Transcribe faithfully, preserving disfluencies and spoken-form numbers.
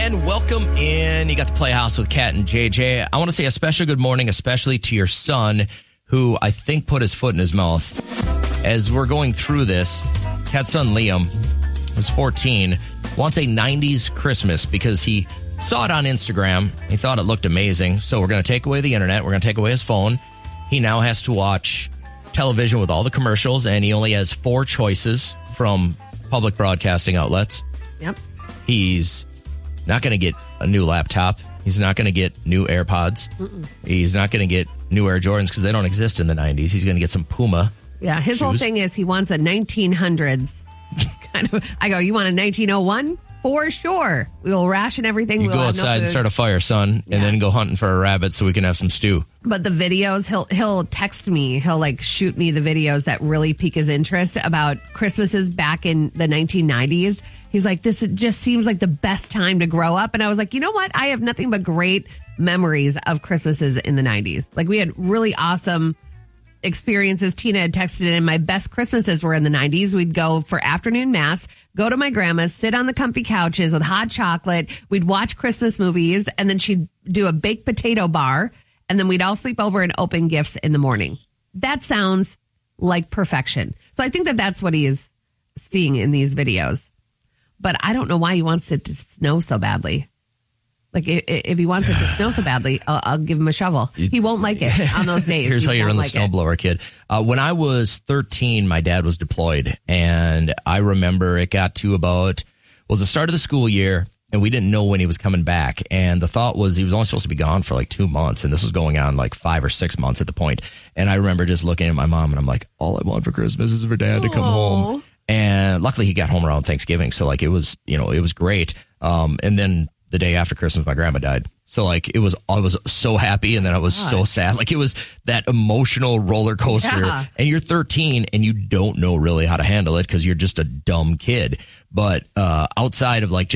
and welcome in. You got the Playhouse with Kat and J J. I want to say a special good morning, especially to your son, who I think put his foot in his mouth. As we're going through this, Kat's son Liam, who's fourteen, wants a nineties Christmas because he saw it on Instagram. He thought it looked amazing. So we're going to take away the internet. We're going to take away his phone. He now has to watch television with all the commercials, and he only has four choices from public broadcasting outlets. Yep. He's not going to get a new laptop. He's not going to get new AirPods. Mm-mm. He's not going to get new Air Jordans because they don't exist in the nineties. He's going to get some Puma. Yeah, his shoes. whole thing is he wants a nineteen hundreds kind of. I go, you want a nineteen oh one? For sure. We'll ration everything. You we'll go outside no and start a fire, son, yeah. and then go hunting for a rabbit so we can have some stew. But the videos, he'll he'll text me. He'll like shoot me the videos that really pique his interest about Christmases back in the nineteen nineties. He's like, this just seems like the best time to grow up. And I was like, you know what? I have nothing but great memories of Christmases in the nineties. Like, we had really awesome experiences. Tina had texted in, my best Christmases were in the nineties. We'd go for afternoon mass, go to my grandma's, sit on the comfy couches with hot chocolate. We'd watch Christmas movies, and then she'd do a baked potato bar, and then we'd all sleep over and open gifts in the morning. That sounds like perfection. So I think that that's what he is seeing in these videos. But I don't know why he wants it to snow so badly. Like, if he wants it to snow so badly, I'll, I'll give him a shovel. He won't like it on those days. Here's he how you run the like snowblower, kid. Uh, when I was thirteen, my dad was deployed. And I remember it got to about, it was the start of the school year, and we didn't know when he was coming back. And the thought was he was only supposed to be gone for like two months. And this was going on like five or six months at the point. And I remember just looking at my mom, and I'm like, all I want for Christmas is for dad to come Aww. home. And luckily he got home around Thanksgiving. So like it was, you know, it was great. Um, and then the day after Christmas, my grandma died. So like it was, I was so happy, and then I was God. so sad. Like it was that emotional roller coaster. Yeah. And you're thirteen and you don't know really how to handle it because you're just a dumb kid. But uh, outside of like